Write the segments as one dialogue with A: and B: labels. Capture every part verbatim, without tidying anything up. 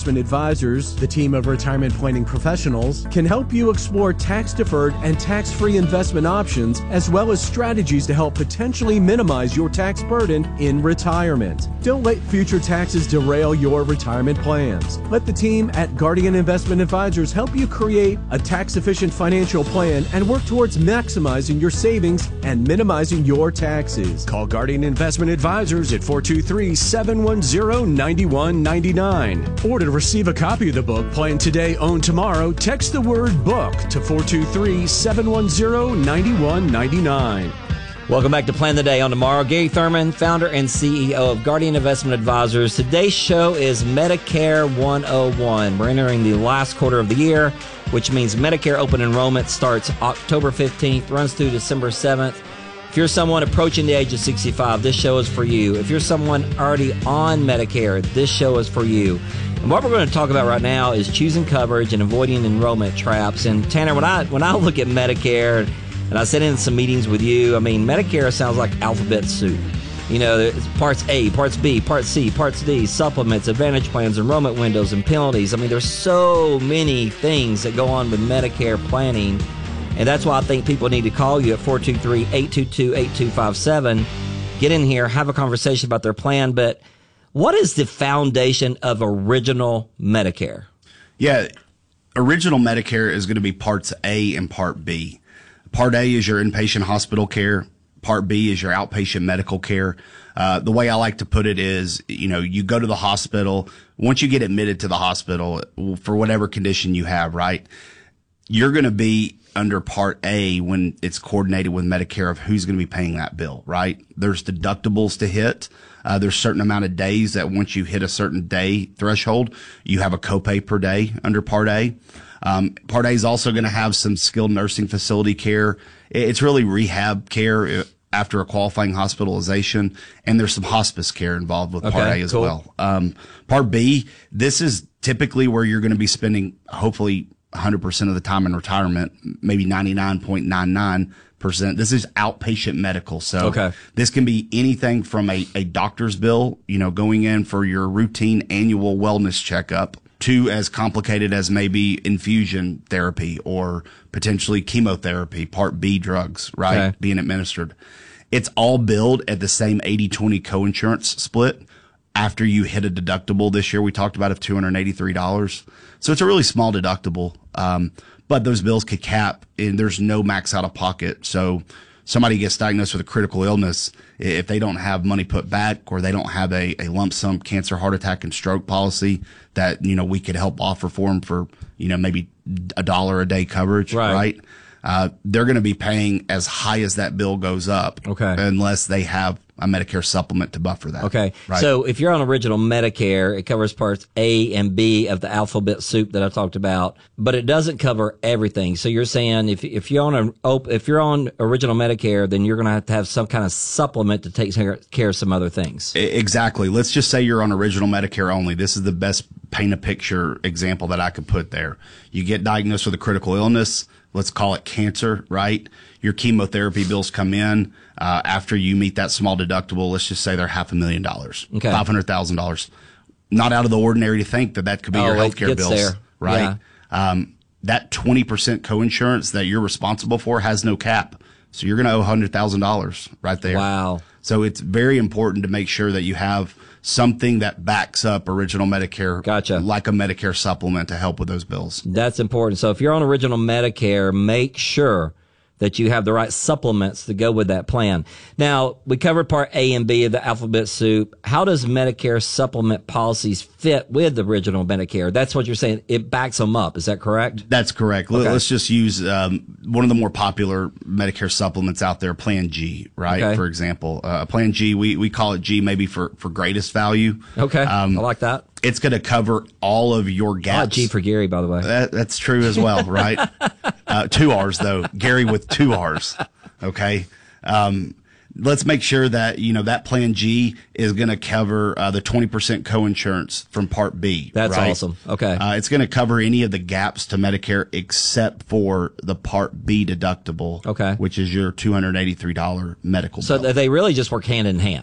A: Investment Advisors, the team of retirement planning professionals, can help you explore tax-deferred and tax-free investment options, as well as strategies to help potentially minimize your tax burden in retirement. Don't let future taxes derail your retirement plans. Let the team at Guardian Investment Advisors help you create a tax-efficient financial plan and work towards maximizing your savings and minimizing your taxes. Call Guardian Investment Advisors at four two three, seven one zero, nine one nine nine. Or to receive a copy of the book, Plan Today, Own Tomorrow, text the word book to four two three, seven one zero, nine one nine nine.
B: Welcome back to Plan the Day on Tomorrow. Gary Thurman, founder and C E O of Guardian Investment Advisors. Today's show is Medicare one oh one. We're entering the last quarter of the year, which means Medicare open enrollment starts October fifteenth, runs through December seventh. If you're someone approaching the age of sixty-five, this show is for you. If you're someone already on Medicare, this show is for you. And what we're going to talk about right now is choosing coverage and avoiding enrollment traps. And Tanner, when I when I look at Medicare, and I sit in some meetings with you, I mean, Medicare sounds like alphabet soup. You know, there's parts A, parts B, part C, parts D, supplements, advantage plans, enrollment windows, and penalties. I mean, there's so many things that go on with Medicare planning. And that's why I think people need to call you at four two three, eight two two, eight two five seven. Get in here, have a conversation about their plan. But what is the foundation of original Medicare?
C: Yeah, original Medicare is going to be parts A and part B. Part A is your inpatient hospital care. Part B is your outpatient medical care. Uh, the way I like to put it is, you know, you go to the hospital. Once you get admitted to the hospital for whatever condition you have, right, you're going to be under Part A when it's coordinated with Medicare of who's going to be paying that bill, right? There's deductibles to hit. Uh, there's a certain amount of days that once you hit a certain day threshold, you have a copay per day under Part A. Um, Part A is also going to have some skilled nursing facility care. It's really rehab care after a qualifying hospitalization, and there's some hospice care involved with Part
B: Okay,
C: A as
B: cool.
C: well. Um, Part B, this is typically where you're going to be spending hopefully one hundred percent of the time in retirement, maybe ninety-nine point nine nine percent. This is outpatient medical. So
B: Okay.
C: this can be anything from a, a doctor's bill, you know, going in for your routine annual wellness checkup, to as complicated as maybe infusion therapy or potentially chemotherapy, Part B drugs, right,
B: Okay.
C: being administered. It's all billed at the same eighty twenty coinsurance split after you hit a deductible this year. We talked about of two hundred eighty-three dollars. So it's a really small deductible, um, but those bills could cap, and there's no max out of pocket. So somebody gets diagnosed with a critical illness, if they don't have money put back or they don't have a, a lump sum cancer, heart attack, and stroke policy that, you know, we could help offer for them for, you know, maybe a dollar a day coverage,
B: Right.
C: right? Uh, they're going to be paying as high as that bill goes up,
B: Okay.
C: unless they have a Medicare supplement to buffer that.
B: Okay.
C: Right?
B: So if you're on original Medicare, it covers parts A and B of the alphabet soup that I talked about, but it doesn't cover everything. So you're saying if if you're on a op- if you're on original Medicare, then you're going to have to have some kind of supplement to take care of some other things.
C: E- Exactly. Let's just say you're on original Medicare only. This is the best paint a picture example that I could put there. You get diagnosed with a critical illness. Let's call it cancer, right? Your chemotherapy bills come in uh, after you meet that small deductible. Let's just say they're half a million dollars,
B: Okay.
C: five hundred thousand dollars. Not out of the ordinary to think that that could be
B: Oh,
C: your
B: it
C: healthcare
B: gets
C: bills,
B: there.
C: right? Um, that twenty percent coinsurance that you're responsible for has no cap. So you're going to owe one hundred thousand dollars right there.
B: Wow.
C: So it's very important to make sure that you have something that backs up original Medicare,
B: Gotcha.
C: like a Medicare supplement to help with those bills.
B: That's important. So if you're on original Medicare, make sure that you have the right supplements to go with that plan. Now, we covered part A and B of the alphabet soup. How does Medicare supplement policies fit with the original Medicare? That's what you're saying. It backs them up. Is that correct?
C: That's correct. Let-
B: Okay.
C: Let's just use um, one of the more popular Medicare supplements out there, Plan G, right?
B: Okay.
C: For example, uh, Plan G, we, we call it G maybe for, for greatest value.
B: Okay.
C: Um,
B: I like that.
C: It's going to cover all of your
B: I like
C: gaps.
B: G for Gary, by the way.
C: That, that's true as well, right? uh, two R's though. Gary with two R's. Okay. Um, let's make sure that, you know, that Plan G is going to cover uh, the twenty percent coinsurance from Part B.
B: That's
C: right?
B: awesome. Okay.
C: Uh, it's going to cover any of the gaps to Medicare except for the Part B deductible.
B: Okay.
C: Which is your two hundred eighty-three dollars medical
B: So
C: bill.
B: they really just work hand in hand.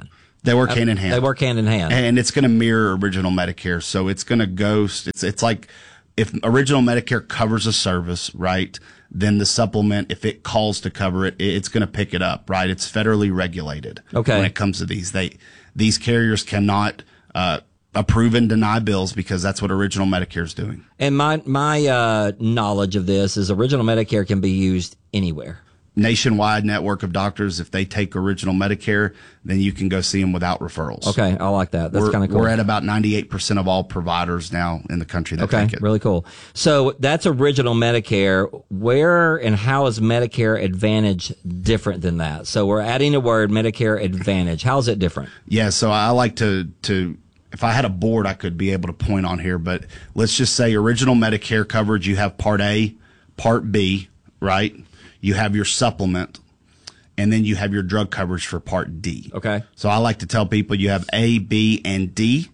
C: They work hand in hand.
B: They work hand in hand.
C: And it's going to mirror original Medicare. So it's going to go, it's, it's like if original Medicare covers a service, right, then the supplement, if it calls to cover it, it's going to pick it up, right? It's federally regulated.
B: Okay.
C: When it comes to these, they, these carriers cannot, uh, approve and deny bills because that's what original Medicare is doing.
B: And my, my, uh, knowledge of this is original Medicare can be used anywhere.
C: Nationwide network of doctors. If they take original Medicare, then you can go see them without referrals.
B: Okay, I like that. That's kind of cool.
C: We're at about ninety-eight percent of all providers now in the country that
B: okay,
C: take it.
B: Really cool. So that's original Medicare. Where and how is Medicare Advantage different than that? So we're adding a word, Medicare Advantage. How is it different?
C: Yeah, so I like to to if I had a board, I could be able to point on here, but let's just say original Medicare coverage. You have Part A, Part B, right? You have your supplement, and then you have your drug coverage for Part D.
B: Okay.
C: So I like to tell people you have A, B, and D,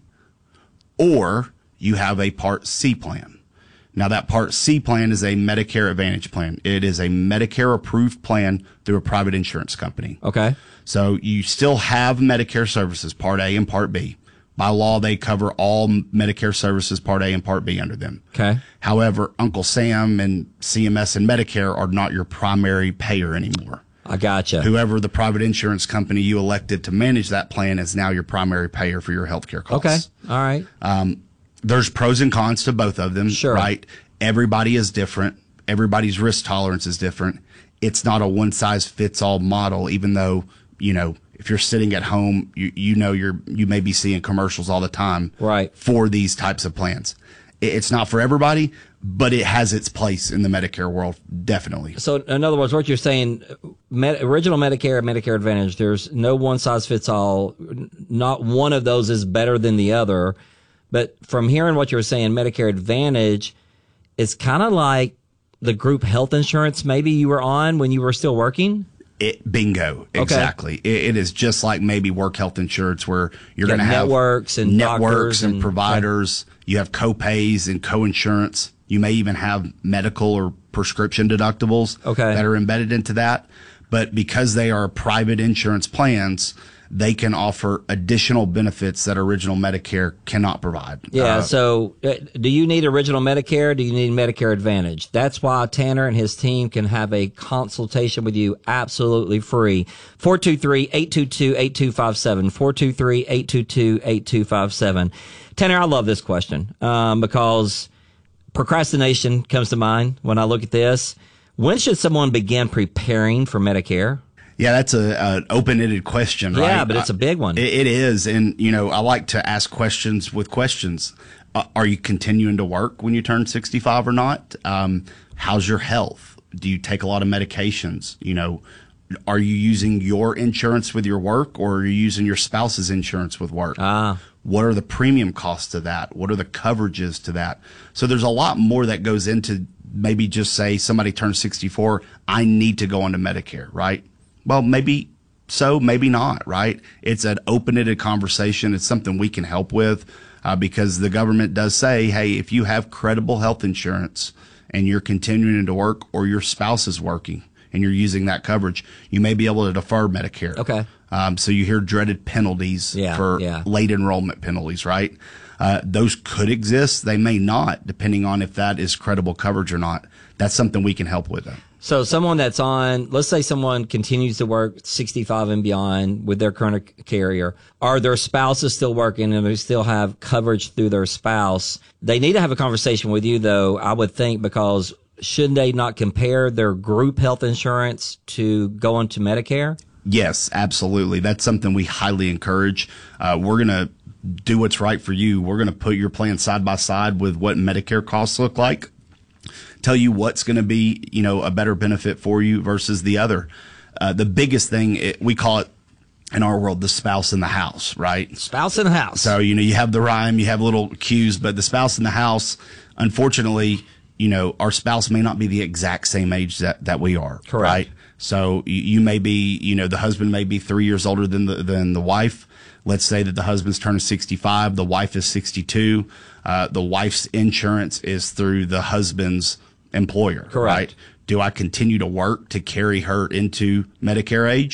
C: or you have a Part C plan. Now, that Part C plan is a Medicare Advantage plan. It is a Medicare-approved plan through a private insurance company.
B: Okay.
C: So you still have Medicare services, Part A and Part B. By law, they cover all Medicare services, Part A and Part B under them.
B: Okay.
C: However, Uncle Sam and C M S and Medicare are not your primary payer anymore.
B: I gotcha.
C: Whoever the private insurance company you elected to manage that plan is now your primary payer for your healthcare costs.
B: Okay. All right.
C: Um, there's pros and cons to both of them.
B: Sure.
C: Right? Everybody is different. Everybody's risk tolerance is different. It's not a one-size-fits-all model, even though, you know, if you're sitting at home, you, you know you're you may be seeing commercials all the time
B: right.
C: for these types of plans. It's not for everybody, but it has its place in the Medicare world, definitely.
B: So, in other words, what you're saying, med, original Medicare, Medicare Advantage, there's no one-size-fits-all. Not one of those is better than the other. But from hearing what you're saying, Medicare Advantage is kind of like the group health insurance maybe you were on when you were still working?
C: It, bingo, exactly.
B: Okay.
C: It, it is just like maybe work health insurance where you're going to have
B: networks and
C: networks and,
B: and
C: providers. Okay. You have co-pays and co-insurance. You may even have medical or prescription deductibles
B: okay.
C: that are embedded into that. But because they are private insurance plans, they can offer additional benefits that original Medicare cannot provide.
B: Yeah,
C: uh,
B: so uh, do you need original Medicare? Do you need Medicare Advantage? That's why Tanner and his team can have a consultation with you absolutely free. four two three, eight two two, eight two five seven. four two three, eight two two, eight two five seven. Tanner, I love this question um, because procrastination comes to mind when I look at this. When should someone begin preparing for Medicare?
C: Yeah, that's a, an open-ended question, right?
B: Yeah, but it's a big one.
C: It, it is. And, you know, I like to ask questions with questions. Uh, are you continuing to work when you turn sixty-five or not? Um, how's your health? Do you take a lot of medications? You know, are you using your insurance with your work or are you using your spouse's insurance with work?
B: Ah.
C: What are the premium costs to that? What are the coverages to that? So there's a lot more that goes into maybe just say somebody turns sixty-four, I need to go onto Medicare, right? Well, maybe so, maybe not, right? It's an open-ended conversation. It's something we can help with uh, because the government does say, hey, if you have credible health insurance and you're continuing to work or your spouse is working and you're using that coverage, you may be able to defer Medicare.
B: Okay.
C: Um, so you hear dreaded penalties
B: yeah,
C: for
B: yeah.
C: late enrollment penalties, right? Uh, those could exist. They may not, depending on if that is credible coverage or not. That's something we can help with. Though.
B: So someone that's on, let's say someone continues to work sixty-five and beyond with their current carrier. Are their spouses still working and they still have coverage through their spouse? They need to have a conversation with you, though, I would think, because shouldn't they not compare their group health insurance to going to Medicare?
C: Yes, absolutely. That's something we highly encourage. Uh, we're going to do what's right for you. We're going to put your plan side by side with what Medicare costs look like. Tell you what's going to be, you know, a better benefit for you versus the other. Uh, the biggest thing, it, we call it in our world, the spouse in the house, right?
B: Spouse in the house.
C: So, you know, you have the rhyme, you have little cues, but the spouse in the house, unfortunately, you know, our spouse may not be the exact same age that, that we are.
B: Correct.
C: Right? So you, you may be, you know, the husband may be three years older than the, than the wife. Let's say that the husband's turning sixty-five, the wife is sixty-two. Uh, the wife's insurance is through the husband's employer.
B: Correct.
C: Right? Do I continue to work to carry her into Medicare age?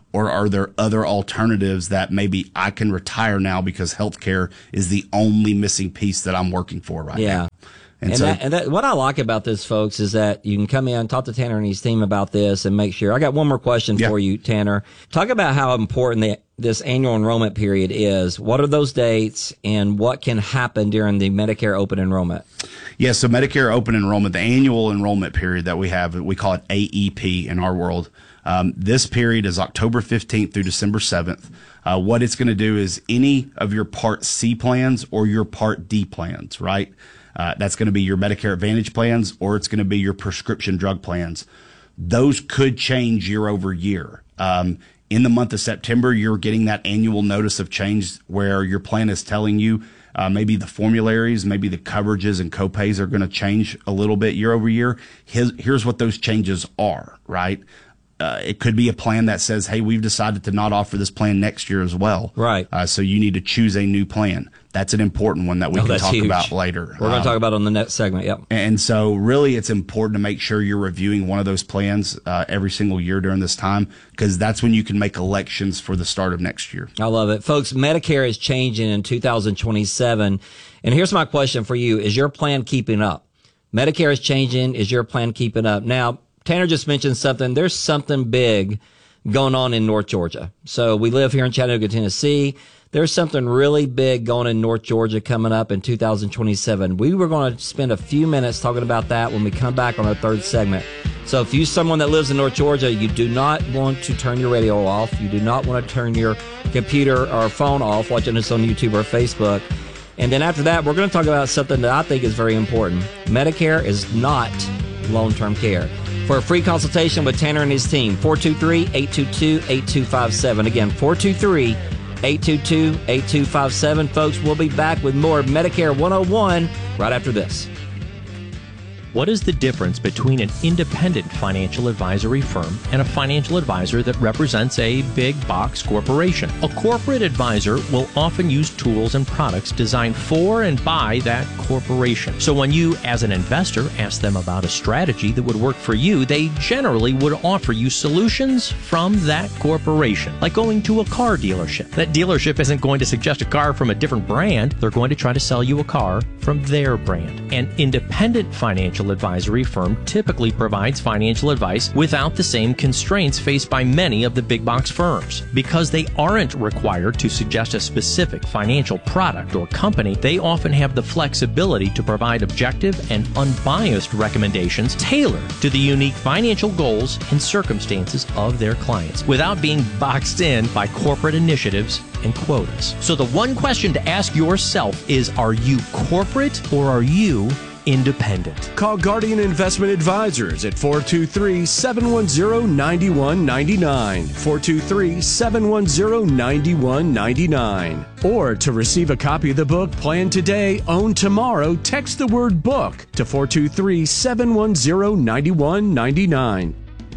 C: or are there other alternatives that maybe I can retire now because healthcare is the only missing piece that I'm working for right
B: yeah.
C: now?
B: And,
C: And, so,
B: that, and that, what I like about this, folks, is that you can come in, talk to Tanner and his team about this and make sure. I got one more question
C: Yeah.
B: for you, Tanner. Talk about how important the, this annual enrollment period is. What are those dates and what can happen during the Medicare open enrollment?
C: yeah, so Medicare open enrollment, the annual enrollment period that we have, we call it A E P in our world. Um, this period is October fifteenth through December seventh. Uh, what it's going to do is any of your Part C plans or your Part D plans, right? Uh, that's going to be your Medicare Advantage plans, or it's going to be your prescription drug plans. Those could change year over year. Um, in the month of September, you're getting that annual notice of change where your plan is telling you uh, maybe the formularies, maybe the coverages and copays are going to change a little bit year over year. His, here's what those changes are, right? Uh, it could be a plan that says, hey, we've decided to not offer this plan next year as well.
B: Right.
C: Uh, so you need to choose a new plan. That's an important one that we
B: Oh,
C: can
B: that's
C: talk
B: huge.
C: about later.
B: We're going
C: Um,
B: to talk about it on the next segment. Yep.
C: And so really it's important to make sure you're reviewing one of those plans uh, every single year during this time, because that's when you can make elections for the start of next year.
B: I love it. Folks, Medicare is changing in two thousand twenty-seven. And here's my question for you. Is your plan keeping up? Medicare is changing. Is your plan keeping up? Now, Tanner just mentioned something. There's something big going on in North Georgia. So we live here in Chattanooga, Tennessee. There's something really big going in North Georgia coming up in two thousand twenty-seven. We were going to spend a few minutes talking about that when we come back on our third segment. So if you're someone that lives in North Georgia, you do not want to turn your radio off. You do not want to turn your computer or phone off watching us on YouTube or Facebook. And then after that, we're going to talk about something that I think is very important. Medicare is not long-term care. For a free consultation with Tanner and his team, four two three, eight two two, eight two five seven. Again, four two three, eight two two, eight two five seven. Folks, we'll be back with more Medicare one oh one right after this.
D: What is the difference between an independent financial advisory firm and a financial advisor that represents a big box corporation? A corporate advisor will often use tools and products designed for and by that corporation. So when you, as an investor, ask them about a strategy that would work for you, they generally would offer you solutions from that corporation. Like going to a car dealership. That dealership isn't going to suggest a car from a different brand. They're going to try to sell you a car from their brand. An independent financial advisory firm typically provides financial advice without the same constraints faced by many of the big box firms. Because they aren't required to suggest a specific financial product or company, they often have the flexibility to provide objective and unbiased recommendations tailored to the unique financial goals and circumstances of their clients without being boxed in by corporate initiatives and quotas. So the one question to ask yourself is, are you corporate or are you independent?
A: Call Guardian Investment Advisors at four two three, seven one zero, nine one nine nine, four two three, seven one zero, nine one nine nine. Or to receive a copy of the book Plan Today, Own Tomorrow, text the word book to four two three, seven one zero, nine one nine nine.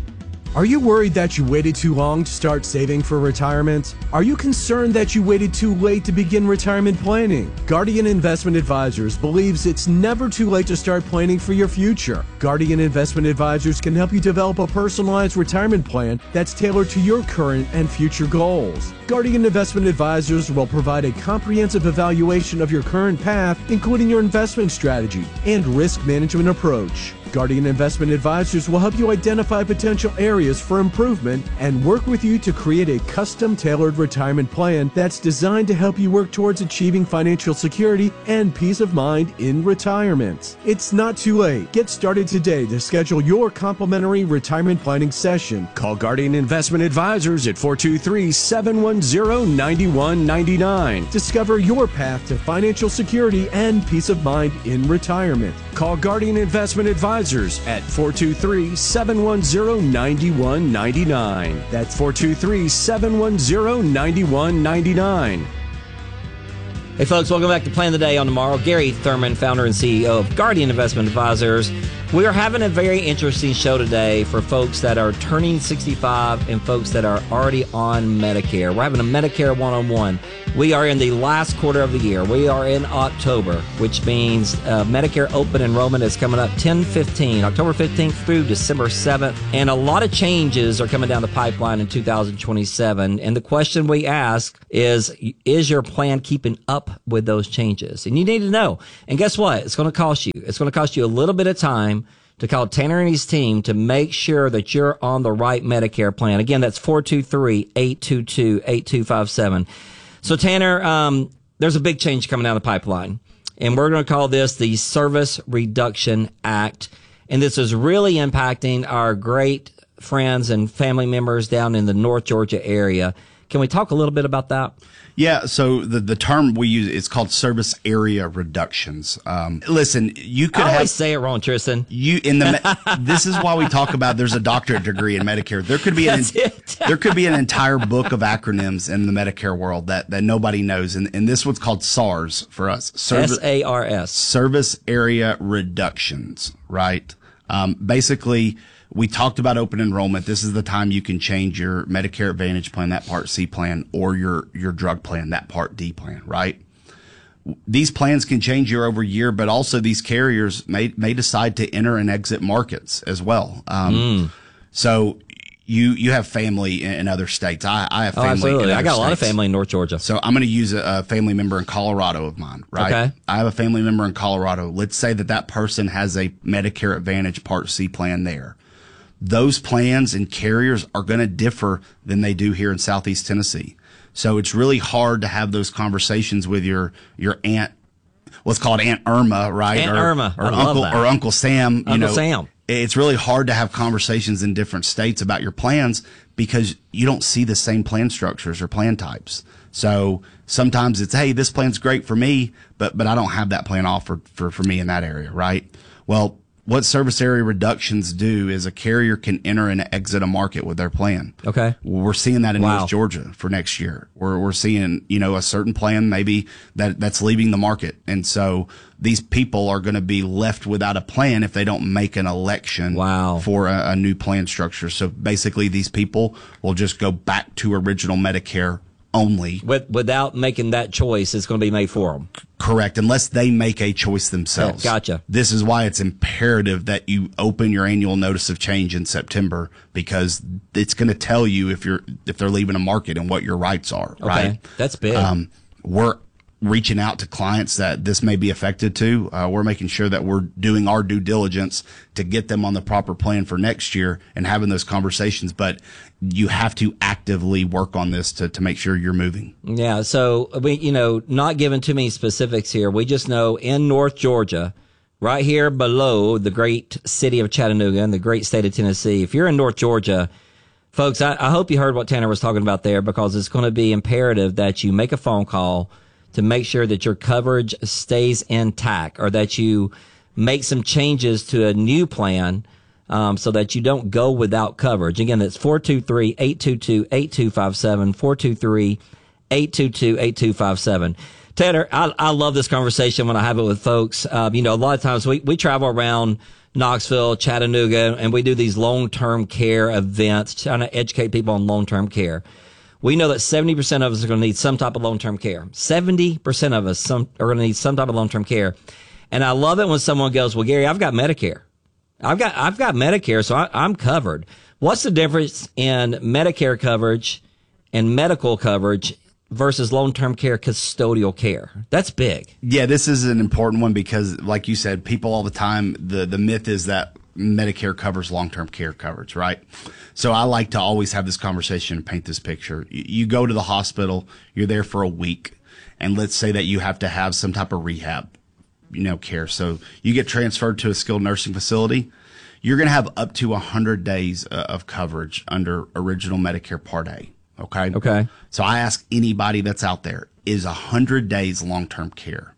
A: Are you worried that you waited too long to start saving for retirement? Are you concerned that you waited too late to begin retirement planning? Guardian Investment Advisors believes it's never too late to start planning for your future. Guardian Investment Advisors can help you develop a personalized retirement plan that's tailored to your current and future goals. Guardian Investment Advisors will provide a comprehensive evaluation of your current path, including your investment strategy and risk management approach. Guardian Investment Advisors will help you identify potential areas for improvement and work with you to create a custom-tailored retirement plan that's designed to help you work towards achieving financial security and peace of mind in retirement. It's not too late. Get started today to schedule your complimentary retirement planning session. Call Guardian Investment Advisors at four two three, seven one zero, nine one nine nine. Discover your path to financial security and peace of mind in retirement. Call Guardian Investment Advisors at four two three, seven one zero, nine one nine nine. That's four two three, seven one zero, nine one nine nine.
B: Hey, folks, welcome back to Plan the Day on Tomorrow. Gary Thurman, founder and C E O of Guardian Investment Advisors. We are having a very interesting show today for folks that are turning sixty-five and folks that are already on Medicare. We're having a Medicare one-on-one. We are in the last quarter of the year. We are in October, which means uh, Medicare open enrollment is coming up ten fifteen, October fifteenth through December seventh. And a lot of changes are coming down the pipeline in two thousand twenty-seven. And the question we ask is, is your plan keeping up with those changes? And you need to know. And guess what? It's going to cost you. It's going to cost you a little bit of time to call Tanner and his team to make sure that you're on the right Medicare plan. Again, that's four two three, eight two two, eight two five seven. So, Tanner, um, there's a big change coming down the pipeline, and we're going to call this the Service Reduction Act. And this is really impacting our great friends and family members down in the North Georgia area. Can we talk a little bit about that?
C: Yeah, so the, the term we use is called service area reductions. Um, listen, you could
B: I always
C: have
B: say it wrong, Tristan.
C: You in the this is why we talk about there's a doctorate degree in Medicare. There could be an there could be an entire book of acronyms in the Medicare world that, that nobody knows, and and this one's called SARS for us. Service,
B: S A R S.
C: Service area reductions, right? Um, basically, we talked about open enrollment. This is the time you can change your Medicare Advantage plan, that Part C plan, or your, your drug plan, that Part D plan, right? These plans can change year over year, but also these carriers may, may decide to enter and exit markets as well. Um, mm. So you, you have family in, in other states. I, I have family
B: oh, absolutely.
C: in other
B: I got
C: states.
B: a lot of family in North Georgia.
C: So I'm going to use a, a family member in Colorado of mine, right?
B: Okay.
C: I have a family member in Colorado. Let's say that that person has a Medicare Advantage Part C plan there. Those plans and carriers are going to differ than they do here in Southeast Tennessee. So it's really hard to have those conversations with your, your aunt, what's called Aunt Irma, right?
B: Aunt
C: or,
B: Irma.
C: Or
B: I love
C: Uncle,
B: that.
C: or Uncle Sam.
B: Uncle
C: you know,
B: Sam.
C: It's really hard to have conversations in different states about your plans because you don't see the same plan structures or plan types. So sometimes it's, hey, this plan's great for me, but, but I don't have that plan offered for, for me in that area, right? Well, what service area reductions do is a carrier can enter and exit a market with their plan.
B: Okay.
C: We're seeing that in
B: Wow.
C: North Georgia for next year. We're, we're seeing, you know, a certain plan maybe that, that's leaving the market. And so these people are going to be left without a plan if they don't make an election
B: Wow.
C: for a, a new plan structure. So basically these people will just go back to original Medicare only.
B: With, without making that choice, it's going to be made for them.
C: Correct, unless they make a choice themselves.
B: Yeah, gotcha.
C: This is why it's imperative that you open your annual notice of change in September because it's going to tell you if you're if they're leaving a market and what your rights are.
B: Okay.
C: Right?
B: That's big.
C: Um, we're reaching out to clients that this may be affected to. Uh, we're making sure that we're doing our due diligence to get them on the proper plan for next year and having those conversations. But you have to actively work on this to, to make sure you're moving.
B: Yeah. So we, you know, not giving too many specifics here. We just know in North Georgia, right here below the great city of Chattanooga and the great state of Tennessee, if you're in North Georgia, folks, I, I hope you heard what Tanner was talking about there because it's going to be imperative that you make a phone call to make sure that your coverage stays intact or that you make some changes to a new plan um, so that you don't go without coverage. Again, that's four two three, eight two two, eight two five seven, four two three, eight two two, eight two five seven. Tanner, I, I love this conversation when I have it with folks. Uh, you know, a lot of times we, we travel around Knoxville, Chattanooga, and we do these long-term care events trying to educate people on long-term care. We know that seventy percent of us are going to need some type of long-term care. seventy percent of us some, are going to need some type of long-term care. And I love it when someone goes, well, Gary, I've got Medicare. I've got, I've got Medicare, so I, I'm covered. What's the difference in Medicare coverage and medical coverage versus long-term care custodial care? That's big.
C: Yeah, this is an important one because, like you said, people all the time, the, the myth is that Medicare covers long-term care coverage, right? So I like to always have this conversation and paint this picture. You, you go to the hospital, you're there for a week, and let's say that you have to have some type of rehab, you know, care. So you get transferred to a skilled nursing facility. You're going to have up to one hundred days uh, of coverage under original Medicare Part A. Okay.
B: Okay.
C: So I ask anybody that's out there, is one hundred days long-term care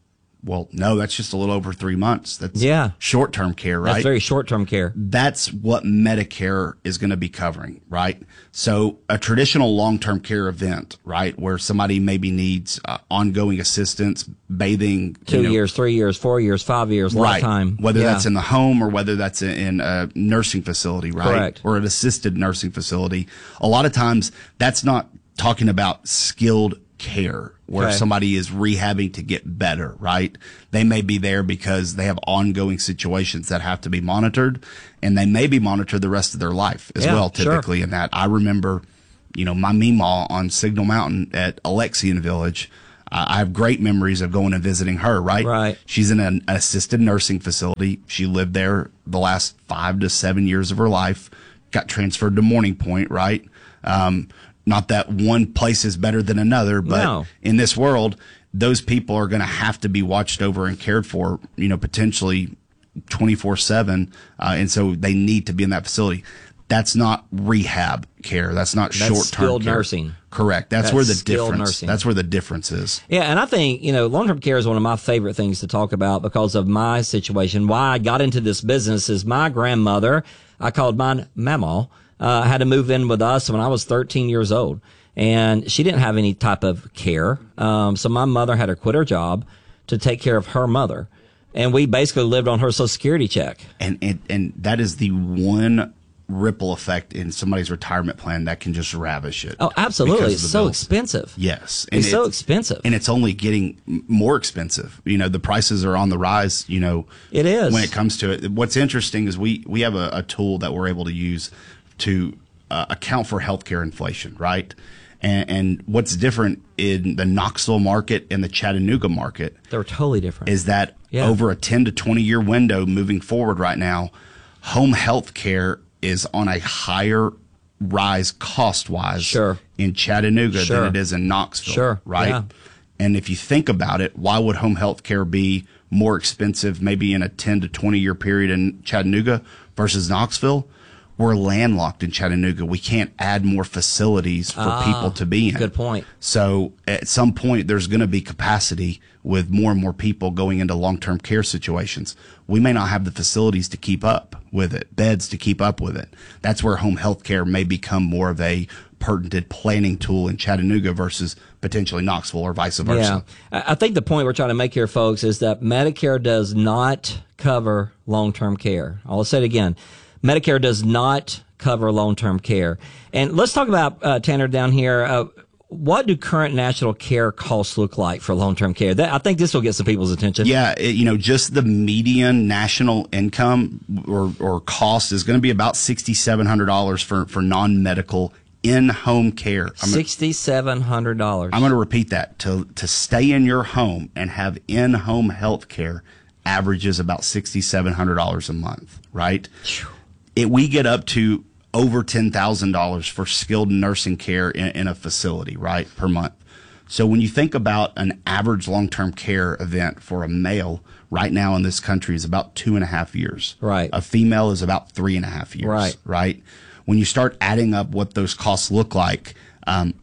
C: Well, no, that's just a little over three months. That's
B: Yeah.
C: short-term care, right?
B: That's very short-term care.
C: That's what Medicare is going to be covering, right? So a traditional long-term care event, right, where somebody maybe needs uh, ongoing assistance, bathing,
B: Two
C: you know,
B: years, three years, four years, five years,
C: right,
B: lifetime.
C: whether
B: Yeah.
C: that's in the home or whether that's in a nursing facility, right,
B: Correct.
C: or an assisted nursing facility. A lot of times, that's not talking about skilled care where
B: Okay.
C: somebody is rehabbing to get better, right? They may be there because they have ongoing situations that have to be monitored, and they may be monitored the rest of their life as
B: Yeah,
C: well,
B: sure.
C: typically in that. I remember, you know, my Meemaw on Signal Mountain at Alexian Village. I I have great memories of going and visiting her, right?
B: Right.
C: She's in an assisted nursing facility. She lived there the last five to seven years of her life, got transferred to Morning Point, right? Um, Not that one place is better than another, but
B: No.
C: in this world, those people are going to have to be watched over and cared for, you know, potentially twenty-four seven. Uh, and so they need to be in that facility. That's not rehab care. That's not
B: That's
C: short-term
B: skilled
C: care.
B: nursing.
C: Correct. That's,
B: That's
C: where the
B: skilled
C: difference,
B: nursing.
C: that's where the difference is.
B: Yeah, and I think, you know, long-term care is one of my favorite things to talk about because of my situation. Why I got into this business is my grandmother, I called mine Mama, uh, had to move in with us when I was thirteen years old. And she didn't have any type of care. Um, so my mother had to quit her job to take care of her mother. And we basically lived on her Social Security check.
C: And, and, and that is the one ripple effect in somebody's retirement plan that can just ravish it.
B: Oh, absolutely.
C: because of
B: It's
C: the
B: so
C: bills.
B: expensive.
C: Yes.
B: It's so
C: it-
B: expensive.
C: And it's only getting m- more expensive. You know, the prices are on the rise, you know.
B: It is.
C: When it comes to it. What's interesting is we, we have a, a tool that we're able to use to uh, account for healthcare inflation, right? And, and what's different in the Knoxville market and the Chattanooga market
B: They're totally different.
C: is that
B: Yeah.
C: over a ten to twenty year window moving forward right now, home health care is on a higher rise cost wise
B: Sure.
C: in Chattanooga
B: Sure.
C: than it is in Knoxville.
B: Sure.
C: Right.
B: Yeah.
C: And if you think about it, why would home health care be more expensive maybe in a ten to twenty year period in Chattanooga versus Knoxville? We're landlocked in Chattanooga. We can't add more facilities for
B: Ah,
C: people to be in.
B: good point.
C: So at some point, there's going to be capacity with more and more people going into long-term care situations. We may not have the facilities to keep up with it, beds to keep up with it. That's where home health care may become more of a pertinent planning tool in Chattanooga versus potentially Knoxville or vice
B: Yeah.
C: versa.
B: I I think the point we're trying to make here, folks, is that Medicare does not cover long-term care. I'll say it again. Medicare does not cover long-term care. And let's talk about, uh, Tanner, down here. Uh, what do current national care costs look like for long-term care? That, I think this will get some people's attention.
C: Yeah, it, you know, just the median national income or, or cost is going to be about six thousand seven hundred dollars for, for non-medical in-home care. I'm gonna-
B: six thousand seven hundred dollars.
C: I'm going to repeat that. To to stay in your home and have in-home health care averages about six thousand seven hundred dollars a month, right? It, we get up to over ten thousand dollars for skilled nursing care in, in a facility, right, per month. So when you think about an average long-term care event for a male right now in this country is about two and a half years.
B: Right.
C: A female is about three and a half years.
B: Right.
C: Right. When you start adding up what those costs look like, um,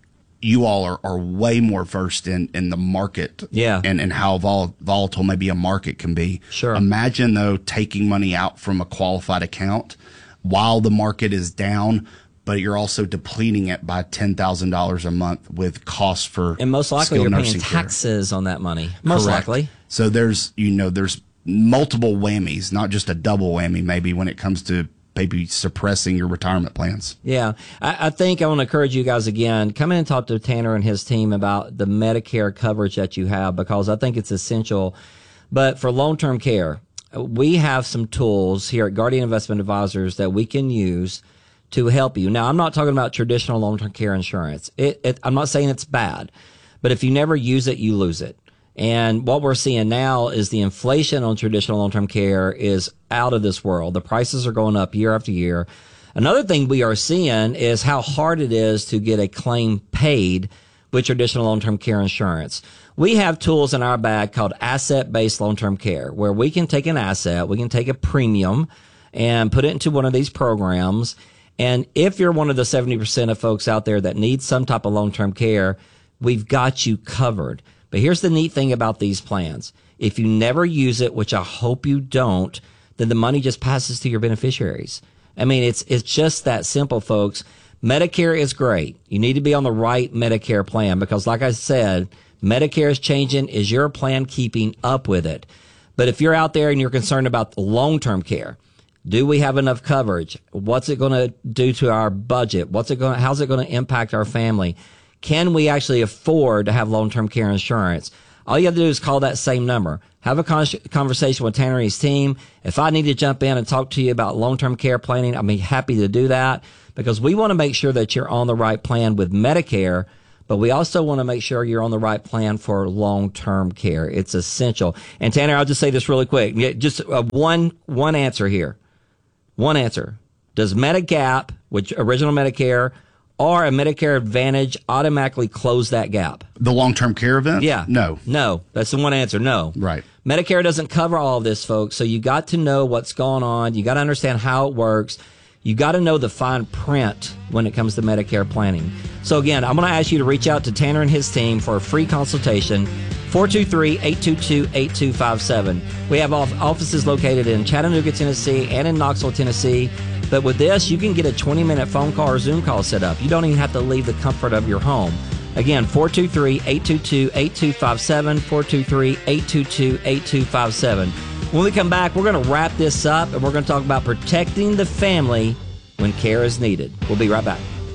C: you all are, are way more versed in, in the market
B: Yeah.
C: and, and how vol- volatile maybe a market can be.
B: Sure.
C: Imagine, though, taking money out from a qualified account while the market is down, but you're also depleting it by ten thousand dollars a month with costs for
B: And most likely
C: skilled
B: you're paying
C: nursing care.
B: taxes on that money. Most
C: Correct.
B: likely.
C: So there's, you know, there's multiple whammies, not just a double whammy maybe when it comes to maybe suppressing your retirement plans.
B: Yeah. I, I think I want to encourage you guys again, come in and talk to Tanner and his team about the Medicare coverage that you have, because I think it's essential. But for long-term care, we have some tools here at Guardian Investment Advisors that we can use to help you. Now, I'm not talking about traditional long-term care insurance. It, it, I'm not saying it's bad, but if you never use it, you lose it. And what we're seeing now is the inflation on traditional long-term care is out of this world. The prices are going up year after year. Another thing we are seeing is how hard it is to get a claim paid with traditional long-term care insurance. We have tools in our bag called asset-based long-term care, where we can take an asset, we can take a premium and put it into one of these programs. And if you're one of the seventy percent of folks out there that need some type of long-term care, we've got you covered. But here's the neat thing about these plans. If you never use it, which I hope you don't, then the money just passes to your beneficiaries. I mean, it's it's just that simple, folks. Medicare is great. You need to be on the right Medicare plan because, like I said, Medicare is changing. Is your plan keeping up with it? But if you're out there and you're concerned about long-term care, do we have enough coverage? What's it going to do to our budget? What's it going? How's it going to impact our family? Can we actually afford to have long-term care insurance? All you have to do is call that same number. Have a con- conversation with Tanner and his team. If I need to jump in and talk to you about long-term care planning, I'll be happy to do that because we want to make sure that you're on the right plan with Medicare, but we also want to make sure you're on the right plan for long-term care. It's essential. And Tanner, I'll just say this really quick. Just uh, one one answer here. One answer. Does Medigap, which original Medicare, or a Medicare Advantage automatically close that gap?
C: The long-term care event?
B: Yeah.
C: No.
B: No. That's the one answer. No.
C: Right.
B: Medicare doesn't cover all of this, folks. So you got to know what's going on. You got to understand how it works. You got to know the fine print when it comes to Medicare planning. So again, I'm going to ask you to reach out to Tanner and his team for a free consultation. four two three, eight two two, eight two five seven. We have offices located in Chattanooga, Tennessee, and in Knoxville, Tennessee. But with this, you can get a twenty-minute phone call or Zoom call set up. You don't even have to leave the comfort of your home. Again, four two three, eight two two, eight two five seven, four two three, eight two two, eight two five seven. When we come back, we're going to wrap this up, and we're going to talk about protecting the family when care is needed. We'll be right back.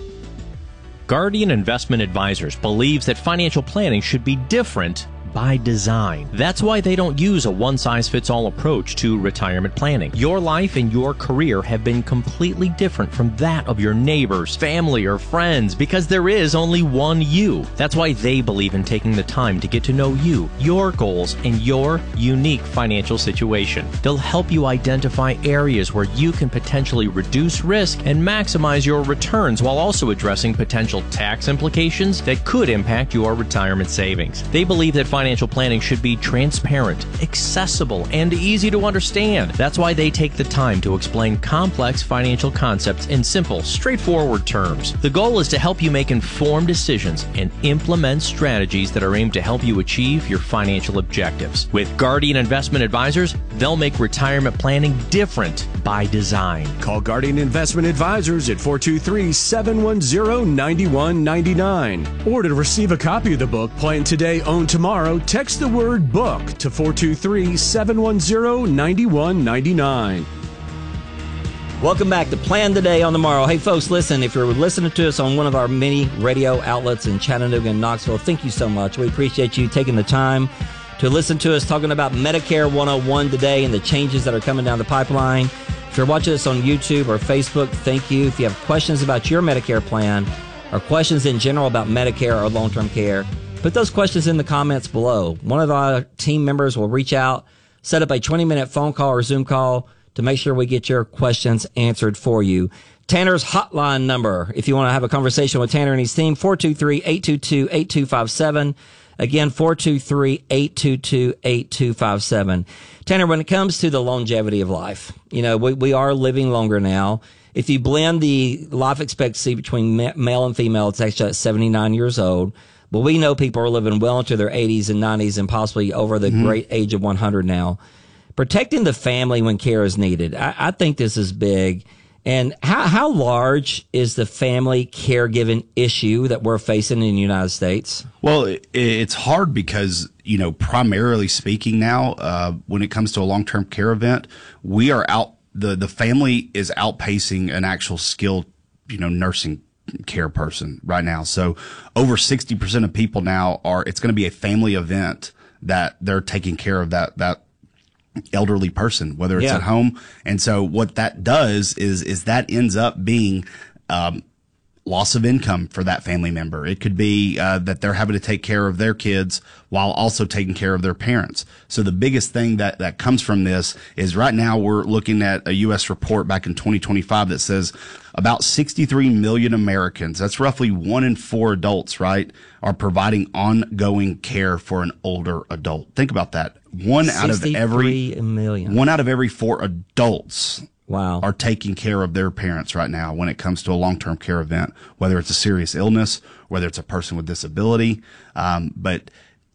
D: Guardian Investment Advisors believes that financial planning should be different by design. That's why they don't use a one-size-fits-all approach to retirement planning. Your life and your career have been completely different from that of your neighbors, family, or friends because there is only one you. That's why they believe in taking the time to get to know you, your goals, and your unique financial situation. They'll help you identify areas where you can potentially reduce risk and maximize your returns while also addressing potential tax implications that could impact your retirement savings. They believe that financial Financial planning should be transparent, accessible, and easy to understand. That's why they take the time to explain complex financial concepts in simple, straightforward terms. The goal is to help you make informed decisions and implement strategies that are aimed to help you achieve your financial objectives. With Guardian Investment Advisors, they'll make retirement planning different by design.
A: Call Guardian Investment Advisors at four two three, seven one zero, nine one nine nine. Or to receive a copy of the book, Plan Today, Own Tomorrow, text the word book to four two three, seven one zero, nine one nine nine.
B: Welcome back to Plan Today on Tomorrow. Hey, folks, listen, if you're listening to us on one of our many radio outlets in Chattanooga and Knoxville, thank you so much. We appreciate you taking the time to listen to us talking about Medicare one oh one today and the changes that are coming down the pipeline. If you're watching us on YouTube or Facebook, thank you. If you have questions about your Medicare plan or questions in general about Medicare or long-term care, put those questions in the comments below. One of our team members will reach out, set up a twenty-minute phone call or Zoom call to make sure we get your questions answered for you. Tanner's hotline number, if you want to have a conversation with Tanner and his team, four two three, eight two two, eight two five seven. Again, four two three, eight two two, eight two five seven. Tanner, when it comes to the longevity of life, you know, we, we are living longer now. If you blend the life expectancy between male and female, it's actually at seventy-nine years old. But we know people are living well into their eighties and nineties and possibly over the mm-hmm. great age of one hundred now. Protecting the family when care is needed. I, I think this is big. And how, how large is the family caregiving issue that we're facing in the United States?
C: Well, it, it's hard because, you know, primarily speaking now, uh, when it comes to a long-term care event, we are out, the, the family is outpacing an actual skilled, you know, nursing care person right now. So over sixty percent of people now are, it's going to be a family event that they're taking care of that, that elderly person, whether it's yeah. at home. And so what that does is, is that ends up being, um, loss of income for that family member. It could be, uh, that they're having to take care of their kids while also taking care of their parents. So the biggest thing that, that comes from this is right now we're looking at a U S report back in twenty twenty-five that says about sixty-three million Americans, that's roughly one in four adults, right, are providing ongoing care for an older adult. Think about that. One out of every
B: million.
C: One out of every four adults
B: wow.
C: are taking care of their parents right now when it comes to a long-term care event, whether it's a serious illness, whether it's a person with disability. Um, but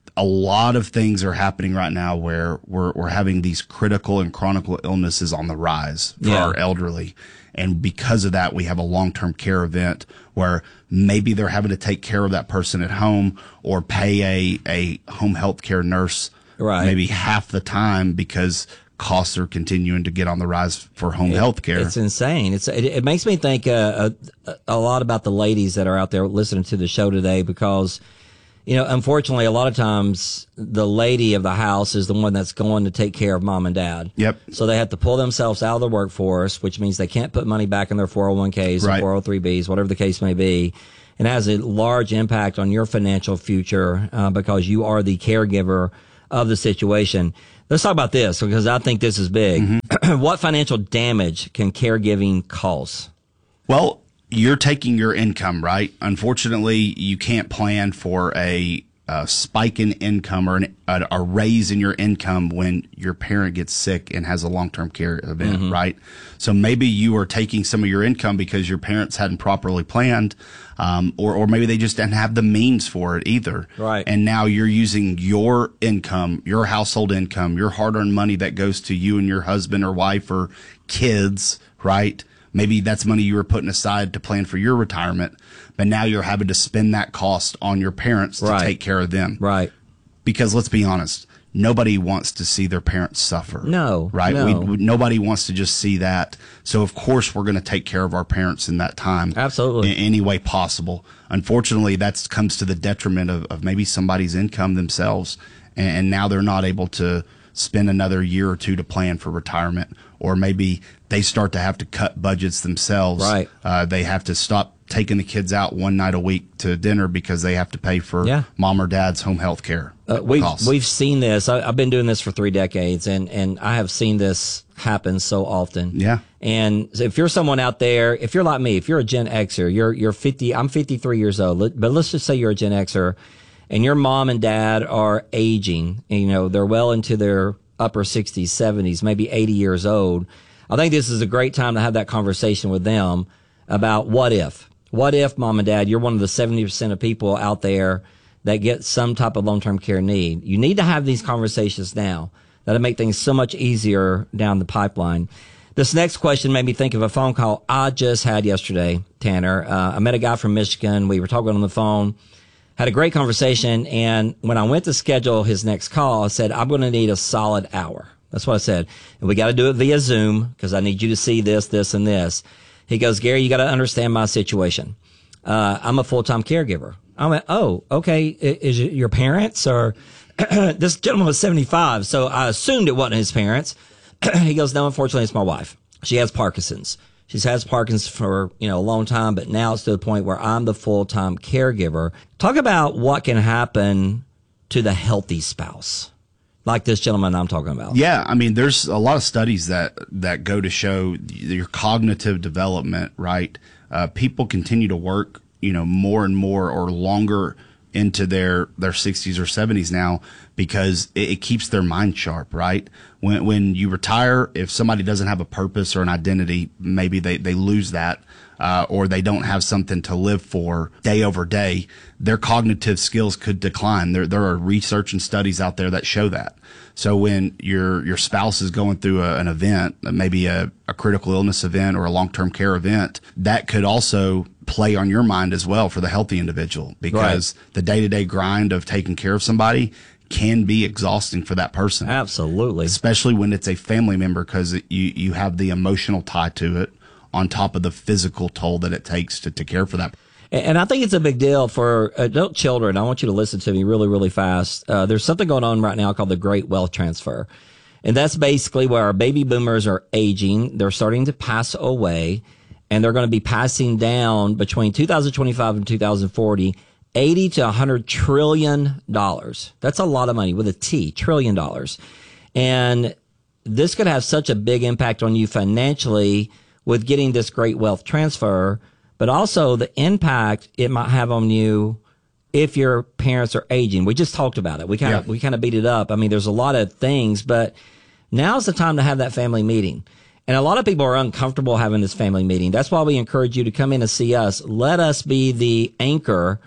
C: a lot of things are happening right now where we're we're having these critical and chronic illnesses on the rise for
B: Yeah.
C: our elderly. And because of that, we have a long-term care event where maybe they're having to take care of that person at home or pay a, a home health care nurse
B: Right.
C: maybe half the time because costs are continuing to get on the rise for home health care.
B: It's insane. It's it, it makes me think uh, a, a lot about the ladies that are out there listening to the show today because, you know, unfortunately, a lot of times the lady of the house is the one that's going to take care of mom and dad.
C: Yep.
B: So they have to pull themselves out of the workforce, which means they can't put money back in their four oh one k's
C: Right.
B: or four oh three b's, whatever the case may be. And it has a large impact on your financial future uh, because you are the caregiver of the situation. Let's talk about this because I think this is big.
C: Mm-hmm.
B: What financial damage can caregiving cause?
C: Well, you're taking your income, right? Unfortunately, you can't plan for a, a spike in income or an, a, a raise in your income when your parent gets sick and has a long-term care event,
B: Mm-hmm.
C: right? So maybe you are taking some of your income because your parents hadn't properly planned, um, or, or maybe they just didn't have the means for it either.
B: Right.
C: And now you're using your income, your household income, your hard-earned money that goes to you and your husband or wife or kids, right? Maybe that's money you were putting aside to plan for your retirement, but now you're having to spend that cost on your parents to
B: Right.
C: take care of them.
B: Right.
C: Because let's be honest, nobody wants to see their parents suffer.
B: No,
C: Right?
B: no.
C: We, we, nobody wants to just see that. So, of course, we're going to take care of our parents in that time.
B: Absolutely.
C: In any way possible. Unfortunately, that comes to the detriment of, of maybe somebody's income themselves, and, and now they're not able to spend another year or two to plan for retirement, or maybe they start to have to cut budgets themselves.
B: Right.
C: Uh, they have to stop taking the kids out one night a week to dinner because they have to pay for
B: Yeah.
C: mom or dad's home health care
B: Uh, we've
C: costs.
B: we've seen this. I, I've been doing this for three decades, and and I have seen this happen so often.
C: Yeah.
B: And so if you're someone out there, if you're like me, if you're a Gen Xer, you're you're fifty. I'm fifty-three years old, let- but let's just say you're a Gen Xer, and your mom and dad are aging. And, you know, they're well into their upper sixties, seventies, maybe eighty years old. I think this is a great time to have that conversation with them about what if. What if, mom and dad, you're one of the seventy percent of people out there that get some type of long-term care need. You need to have these conversations now. That'll make things so much easier down the pipeline. This next question made me think of a phone call I just had yesterday, Tanner. Uh, I met a guy from Michigan. We were talking on the phone, had a great conversation, and when I went to schedule his next call, I said, I'm going to need a solid hour. That's what I said. And we got to do it via Zoom because I need you to see this, this, and this. He goes, Gary, you got to understand my situation. Uh, I'm a full-time caregiver. I went, oh, okay. I- Is it your parents or this gentleman was seventy-five. So I assumed it wasn't his parents. He goes, no, unfortunately, it's my wife. She has Parkinson's. She's had Parkinson's for, you know, a long time, but now it's to the point where I'm the full-time caregiver. Talk about what can happen to the healthy spouse, like this gentleman I'm talking about.
C: Yeah, I mean, there's a lot of studies that that go to show your cognitive development, right? Uh, people continue to work, you know, more and more or longer into their their sixties or seventies now because it, it keeps their mind sharp, right? When when you retire, if somebody doesn't have a purpose or an identity, maybe they, they lose that. Uh, or they don't have something to live for day over day, their cognitive skills could decline. There, there are research and studies out there that show that. So when your your spouse is going through a, an event, maybe a, a critical illness event or a long-term care event, that could also play on your mind as well for the healthy individual because
B: Right.
C: the day-to-day grind of taking care of somebody can be exhausting for that person.
B: Absolutely.
C: Especially when it's a family member because you, you have the emotional tie to it on top of the physical toll that it takes to, to care for that.
B: And I think it's a big deal for adult children. I want you to listen to me really, really fast. Uh, there's something going on right now called the Great Wealth Transfer. And that's basically where our baby boomers are aging. They're starting to pass away, and they're going to be passing down between two thousand twenty-five and two thousand forty, eighty to one hundred trillion dollars. That's a lot of money with a T, trillion dollars. And this could have such a big impact on you financially with getting this great wealth transfer, but also the impact it might have on you if your parents are aging. We just talked about it. We kind of
C: Yeah.
B: we kind of beat it up. I mean, there's a lot of things, but now's the time to have that family meeting. And a lot of people are uncomfortable having this family meeting. That's why we encourage you to come in and see us. Let us be the anchor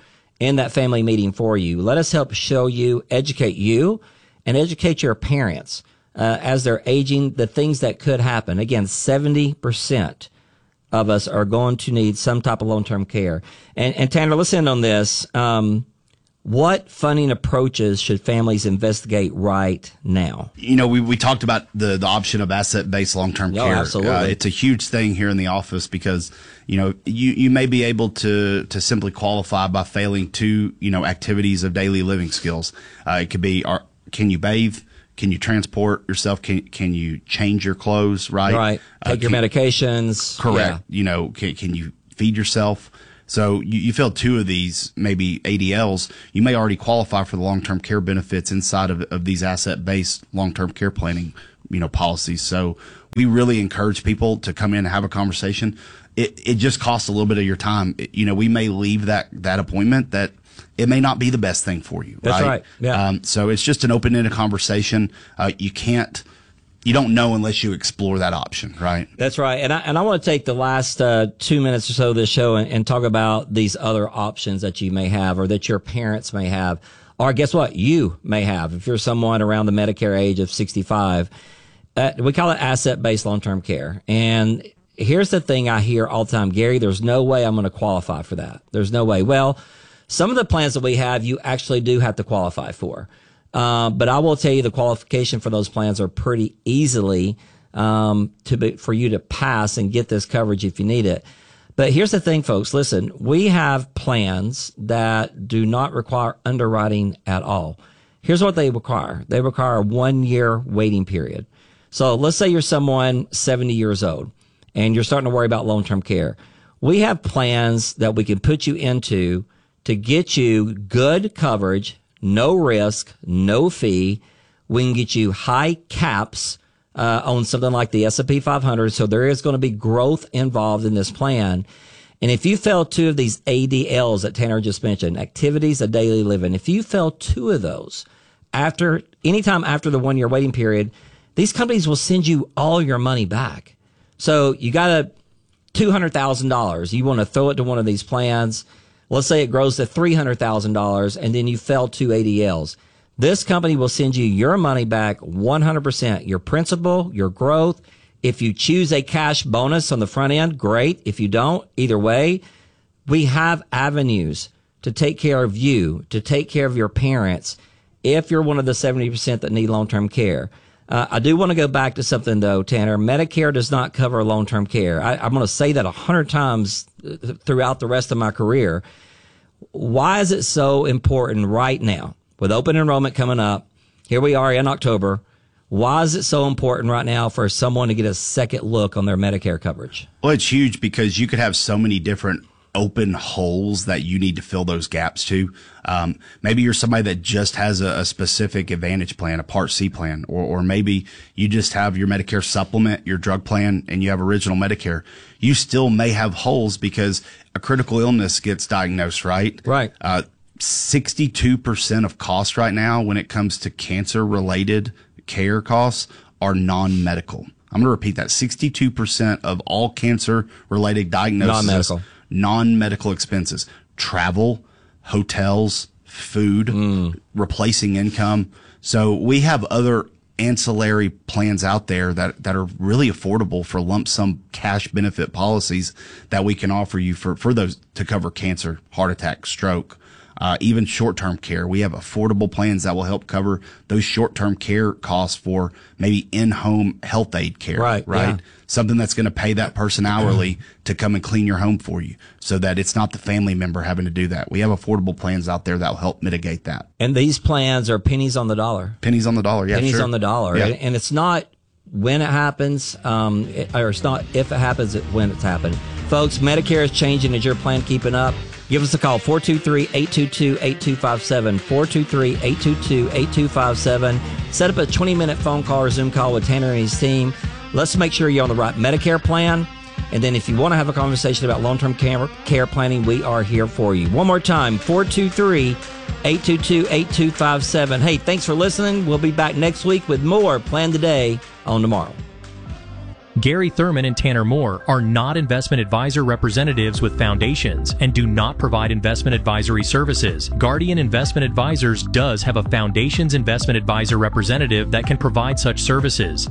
B: in that family meeting for you. Let us help show you, educate you, and educate your parents uh, as they're aging, the things that could happen. Again, seventy percent of us are going to need some type of long-term care. And, and Tanner, listen on this. Um, what funding approaches should families investigate right now?
C: You know, we, we talked about the, the option of asset-based long-term
B: Oh,
C: care.
B: absolutely.
C: Uh, it's a huge thing here in the office because, you know, you, you may be able to, to simply qualify by failing two, you know, activities of daily living skills. Uh, it could be, are, can you bathe? Can you transport yourself? Can can you change your clothes? Right.
B: Right. Take
C: uh,
B: your
C: can,
B: medications.
C: Correct.
B: Yeah.
C: You know, can, can you feed yourself? So you, you fill two of these, maybe A D Ls, you may already qualify for the long-term care benefits inside of, of these asset-based long-term care planning, you know, policies. So we really encourage people to come in and have a conversation. It it just costs a little bit of your time. It, you know, we may leave that that appointment that it may not be the best thing for you.
B: That's
C: right.
B: right. Yeah.
C: Um, so it's just an open-ended conversation. Uh, you can't, you don't know unless you explore that option, right?
B: That's right. And I, and I want to take the last uh, two minutes or so of this show and, and talk about these other options that you may have or that your parents may have. Or guess what? You may have. If you're someone around the Medicare age of sixty-five, uh, we call it asset-based long-term care. And here's the thing I hear all the time, Gary, there's no way I'm going to qualify for that. There's no way. Well, some of the plans that we have, you actually do have to qualify for. Uh, but I will tell you the qualification for those plans are pretty easily um, to be, for you to pass and get this coverage if you need it. But here's the thing, folks. Listen, we have plans that do not require underwriting at all. Here's what they require. They require a one-year waiting period. So let's say you're someone seventy years old and you're starting to worry about long-term care. We have plans that we can put you into to get you good coverage, no risk, no fee. We can get you high caps uh, on something like the S and P five hundred. So there is going to be growth involved in this plan. And if you fail two of these A D Ls that Tanner just mentioned, activities of daily living, if you fail two of those after anytime after the one year waiting period, these companies will send you all your money back. So you got a two hundred thousand dollars. You want to throw it to one of these plans. Let's say it grows to three hundred thousand dollars and then you fail two A D Ls. This company will send you your money back one hundred percent, your principal, your growth. If you choose a cash bonus on the front end, great. If you don't, either way, we have avenues to take care of you, to take care of your parents if you're one of the seventy percent that need long-term care. Uh, I do want to go back to something, though, Tanner. Medicare does not cover long-term care. I, I'm going to say that a hundred times throughout the rest of my career. Why is it so important right now, with open enrollment coming up? Here we are in October. Why is it so important right now for someone to get a second look on their Medicare coverage?
C: Well, it's huge because you could have so many different open holes that you need to fill those gaps to. Um, maybe you're somebody that just has a, a specific Advantage plan, a Part C plan, or, or maybe you just have your Medicare supplement, your drug plan, and you have original Medicare. You still may have holes because a critical illness gets diagnosed, right?
B: Right.
C: Uh, sixty-two percent of costs right now when it comes to cancer-related care costs are non-medical. I'm going to repeat that. sixty-two percent of all cancer-related diagnoses,
B: non-medical.
C: non-medical expenses, travel, hotels, food, mm. replacing income. So we have other ancillary plans out there that, that are really affordable for lump sum cash benefit policies that we can offer you for, for those to cover cancer, heart attack, stroke, uh, even short-term care. We have affordable plans that will help cover those short-term care costs for maybe in-home health aid care,
B: right?
C: right?
B: Yeah.
C: Something that's going to pay that person hourly to come and clean your home for you so that it's not the family member having to do that. We have affordable plans out there that will help mitigate that.
B: And these plans are pennies on the dollar.
C: Pennies on the dollar, yeah,
B: Pennies
C: sure.
B: on the dollar.
C: Yeah.
B: And it's not when it happens, um, it, or it's not if it happens, it's when it's happened. Folks, Medicare is changing. Is your plan keeping up? Give us a call, four two three, eight two two, eight two five seven, four two three, eight two two, eight two five seven. Set up a twenty-minute phone call or Zoom call with Tanner and his team. Let's make sure you're on the right Medicare plan. And then if you want to have a conversation about long-term care, care planning, we are here for you. One more time, four two three, eight two two, eight two five seven. Hey, thanks for listening. We'll be back next week with more Plan Today on Tomorrow.
D: Gary Thurman and Tanner Moore are not investment advisor representatives with Foundations and do not provide investment advisory services. Guardian Investment Advisors does have a Foundations investment advisor representative that can provide such services.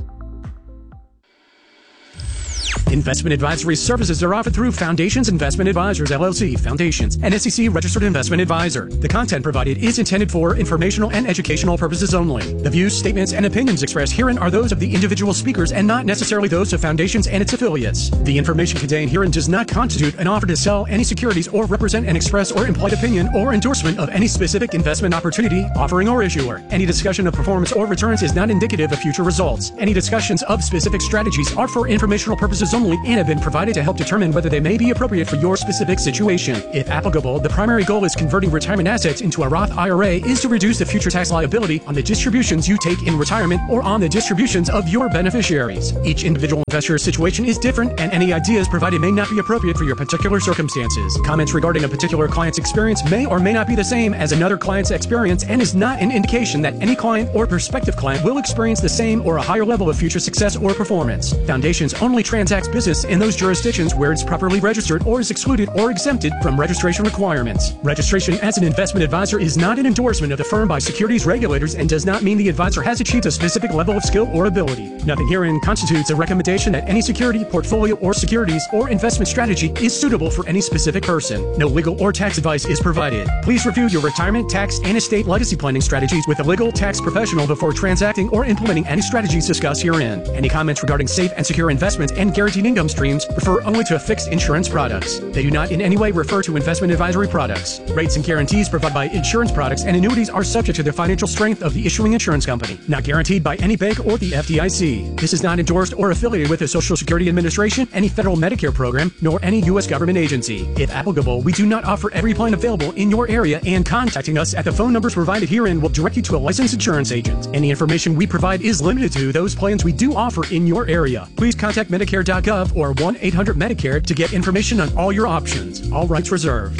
A: Investment advisory services are offered through Foundations Investment Advisors, L L C, Foundations, an S E C-registered investment advisor. The content provided is intended for informational and educational purposes only. The views, statements, and opinions expressed herein are those of the individual speakers and not necessarily those of Foundations and its affiliates. The information contained herein does not constitute an offer to sell any securities or represent an express or implied opinion or endorsement of any specific investment opportunity, offering, or issuer. Any discussion of performance or returns is not indicative of future results. Any discussions of specific strategies are for informational purposes only and have been provided to help determine whether they may be appropriate for your specific situation. If applicable, the primary goal is converting retirement assets into a Roth I R A is to reduce the future tax liability on the distributions you take in retirement or on the distributions of your beneficiaries. Each individual investor's situation is different, and any ideas provided may not be appropriate for your particular circumstances. Comments regarding a particular client's experience may or may not be the same as another client's experience and is not an indication that any client or prospective client will experience the same or a higher level of future success or performance. Foundations only transacts business in those jurisdictions where it's properly registered or is excluded or exempted from registration requirements. Registration as an investment advisor is not an endorsement of the firm by securities regulators and does not mean the advisor has achieved a specific level of skill or ability. Nothing herein constitutes a recommendation that any security, portfolio, or securities or investment strategy is suitable for any specific person. No legal or tax advice is provided. Please review your retirement, tax, and estate legacy planning strategies with a legal tax professional before transacting or implementing any strategies discussed herein. Any comments regarding safe and secure investments and guaranteed income streams refer only to fixed insurance products. They do not in any way refer to investment advisory products. Rates and guarantees provided by insurance products and annuities are subject to the financial strength of the issuing insurance company, not guaranteed by any bank or the F D I C. This is not endorsed or affiliated with the Social Security Administration, any federal Medicare program, nor any U S government agency. If applicable, we do not offer every plan available in your area, and contacting us at the phone numbers provided herein will direct you to a licensed insurance agent. Any information we provide is limited to those plans we do offer in your area. Please contact Medicare dot gov or one eight hundred Medicare to get information on all your options. All rights reserved.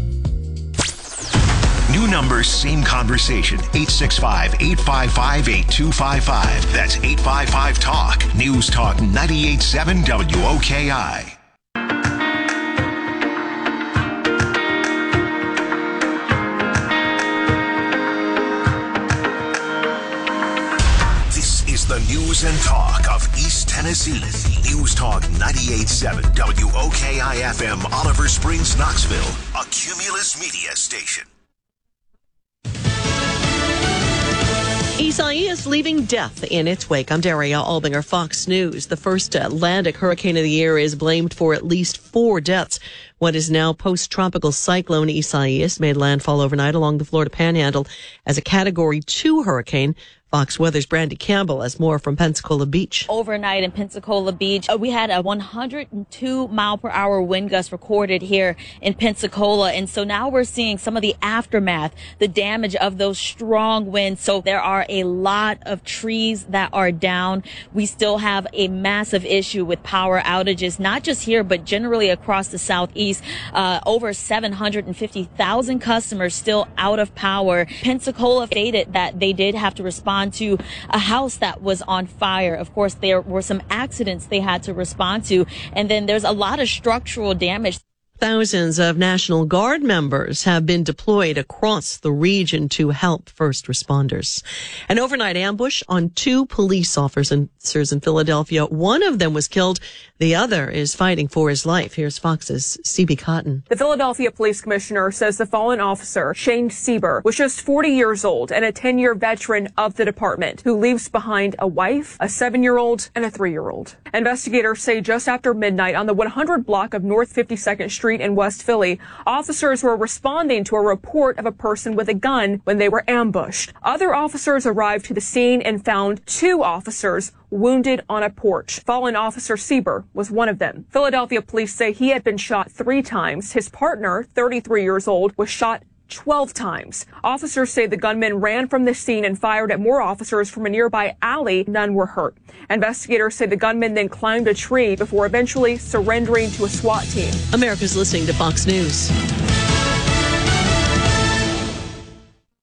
E: New numbers, same conversation. eight six five, eight five five, eight two five five. That's eight five five talk. News Talk ninety-eight point seven W O K I. This is the news and talk of East Tennessee. News Talk ninety-eight point seven W O K I F M, Oliver Springs, Knoxville, a Cumulus Media station.
F: Isaias leaving death in its wake. I'm Daria Albinger, Fox News. The first Atlantic hurricane of the year is blamed for at least four deaths. What is now post-tropical cyclone Isaias made landfall overnight along the Florida Panhandle as a Category two hurricane. Fox Weather's Brandy Campbell has more from Pensacola Beach.
G: Overnight in Pensacola Beach, we had a one hundred two mile per hour wind gust recorded here in Pensacola. And so now we're seeing some of the aftermath, the damage of those strong winds. So there are a lot of trees that are down. We still have a massive issue with power outages, not just here, but generally across the Southeast. Uh, over seven hundred fifty thousand customers still out of power. Pensacola stated that they did have to respond to a house that was on fire. Of course, there were some accidents they had to respond to, and then there's a lot of structural damage.
F: Thousands of National Guard members have been deployed across the region to help first responders. An overnight ambush on two police officers in Philadelphia. One of them was killed. The other is fighting for his life. Here's Fox's C B Cotton.
H: The Philadelphia Police Commissioner says the fallen officer, Shane Sieber, was just forty years old and a ten-year veteran of the department who leaves behind a wife, a seven-year-old, and a three-year-old. Investigators say just after midnight on the one hundred block of North fifty-second Street in West Philly, officers were responding to a report of a person with a gun when they were ambushed. Other officers arrived to the scene and found two officers wounded on a porch. Fallen officer Sieber was one of them. Philadelphia police say he had been shot three times. His partner, thirty-three years old, was shot twelve times. Officers say the gunman ran from the scene and fired at more officers from a nearby alley. None were hurt. Investigators say the gunman then climbed a tree before eventually surrendering to a SWAT team.
F: America's listening to Fox News.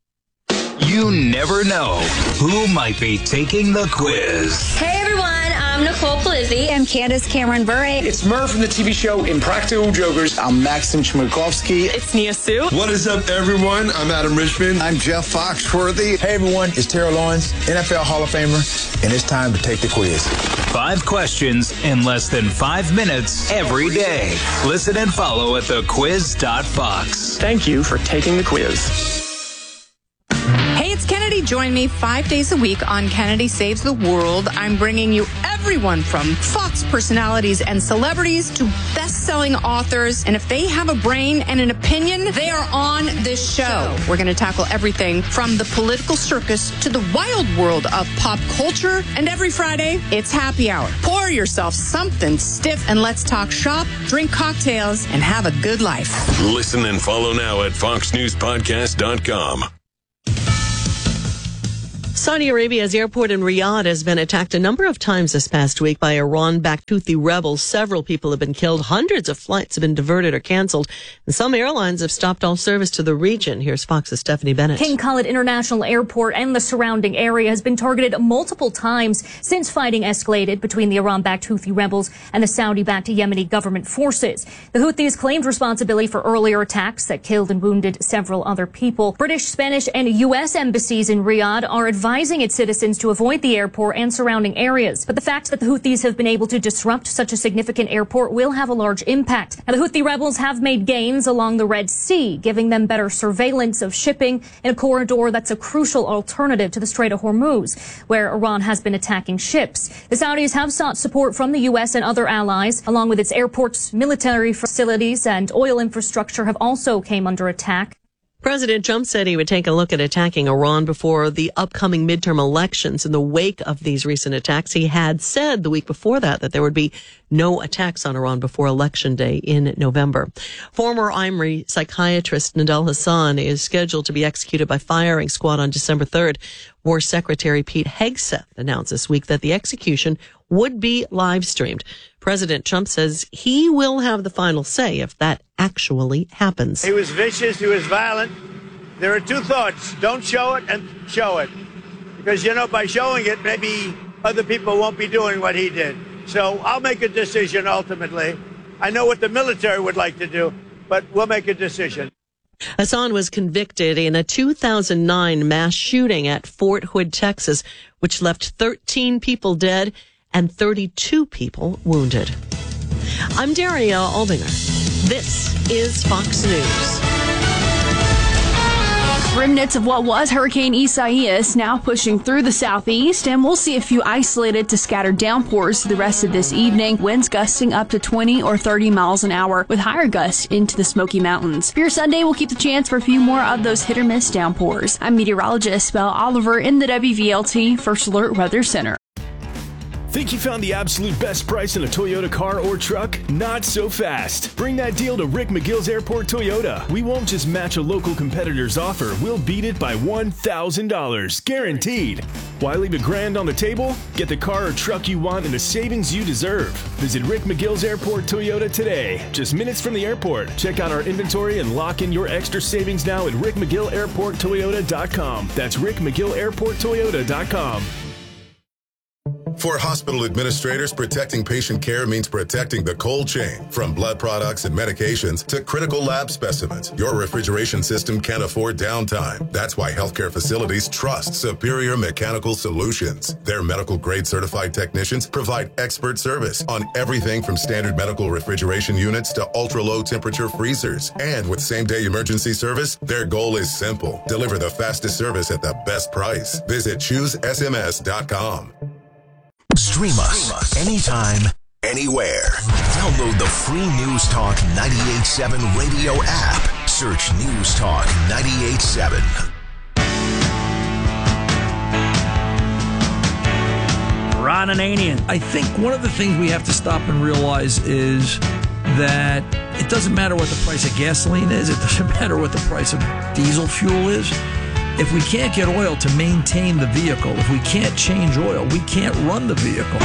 E: You never know who might be taking the quiz.
I: Hey everyone, I'm Nicole Palizzi.
J: I'm Candace Cameron Bure.
K: It's Murph from the T V show Impractical Jokers. I'm Maxim Chmerkovsky.
L: It's Nia Sue.
M: What is up, everyone? I'm Adam Richmond.
N: I'm Jeff Foxworthy.
O: Hey, everyone. It's Terrell Lawrence, N F L Hall of Famer, and it's time to take the quiz.
P: Five questions in less than five minutes every day. Listen and follow at the quiz dot fox.
L: Thank you for taking the quiz.
J: Hey, it's Kennedy. Join me five days a week on Kennedy Saves the World. I'm bringing you everyone from Fox personalities and celebrities to best-selling authors. And if they have a brain and an opinion, they are on this show. We're going to tackle everything from the political circus to the wild world of pop culture. And every Friday, it's happy hour. Pour yourself something stiff and let's talk shop, drink cocktails, and have a good life.
E: Listen and follow now at fox news podcast dot com.
F: Saudi Arabia's airport in Riyadh has been attacked a number of times this past week by Iran-backed Houthi rebels. Several people have been killed. Hundreds of flights have been diverted or canceled. And some airlines have stopped all service to the region. Here's Fox's Stephanie Bennett.
Q: King Khalid International Airport and the surrounding area has been targeted multiple times since fighting escalated between the Iran-backed Houthi rebels and the Saudi-backed Yemeni government forces. The Houthis claimed responsibility for earlier attacks that killed and wounded several other people. British, Spanish, and U S embassies in Riyadh are advising its citizens to avoid the airport and surrounding areas. But the fact that the Houthis have been able to disrupt such a significant airport will have a large impact. Now, the Houthi rebels have made gains along the Red Sea, giving them better surveillance of shipping in a corridor that's a crucial alternative to the Strait of Hormuz, where Iran has been attacking ships. The Saudis have sought support from the U S and other allies, along with its airports, military facilities, and oil infrastructure have also came under attack.
F: President Trump said he would take a look at attacking Iran before the upcoming midterm elections. In the wake of these recent attacks, he had said the week before that that there would be no attacks on Iran before Election Day in November. Former I M R I psychiatrist Nadal Hassan is scheduled to be executed by firing squad on December third. War Secretary Pete Hegseth announced this week that the execution would be live streamed. President Trump says he will have the final say if that actually happens.
R: He was vicious. He was violent. There are two thoughts. Don't show it and show it. Because, you know, by showing it, maybe other people won't be doing what he did. So I'll make a decision ultimately. I know what the military would like to do, but we'll make a decision.
F: Hassan was convicted in a two thousand nine mass shooting at Fort Hood, Texas, which left thirteen people dead and thirty-two people wounded. I'm Daria Aldinger. This is Fox News.
S: Remnants of what was Hurricane Isaias now pushing through the southeast, and we'll see a few isolated to scattered downpours the rest of this evening. Winds gusting up to twenty or thirty miles an hour, with higher gusts into the Smoky Mountains. For your Sunday, we'll keep the chance for a few more of those hit or miss downpours. I'm meteorologist Belle Oliver in the W V L T First Alert Weather Center.
T: Think you found the absolute best price in a Toyota car or truck? Not so fast. Bring that deal to Rick McGill's Airport Toyota. We won't just match a local competitor's offer. We'll beat it by one thousand dollars. Guaranteed. Why leave a grand on the table? Get the car or truck you want and the savings you deserve. Visit Rick McGill's Airport Toyota today. Just minutes from the airport. Check out our inventory and lock in your extra savings now at rick mcgill airport toyota dot com. That's rick mcgill airport toyota dot com.
U: For hospital administrators, protecting patient care means protecting the cold chain. From blood products and medications to critical lab specimens, your refrigeration system can't afford downtime. That's why healthcare facilities trust Superior Mechanical Solutions. Their medical-grade certified technicians provide expert service on everything from standard medical refrigeration units to ultra-low temperature freezers. And with same-day emergency service, their goal is simple: deliver the fastest service at the best price. Visit choose S M S dot com.
E: Stream us anytime, anywhere. Download the free News Talk ninety-eight point seven radio app. Search News Talk ninety-eight point seven.
V: Ron Ananian. I think one of the things we have to stop and realize is that it doesn't matter what the price of gasoline is. It doesn't matter what the price of diesel fuel is. If we can't get oil to maintain the vehicle, if we can't change oil, we can't run the vehicle.